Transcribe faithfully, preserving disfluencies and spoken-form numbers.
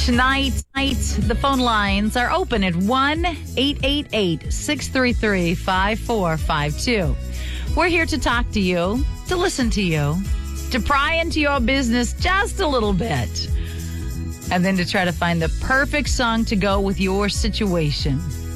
Tonight, the phone lines are open at one eight eight eight, six three three, five four five two. We're here to talk to you, to listen to you, to pry into your business just a little bit, and then to try to find the perfect song to go with your situation.